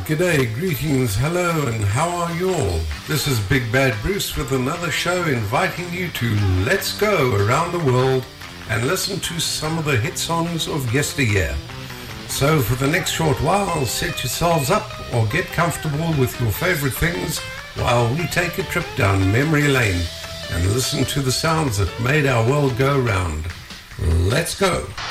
G'day, greetings, hello, and how are you all? This is Big Bad Bruce with another show inviting you to let's go around the world and listen to some of the hit songs of yesteryear. So for the next short while, set yourselves up or get comfortable with your favorite things while we take a trip down memory lane and listen to the sounds that made our world go round. Let's go.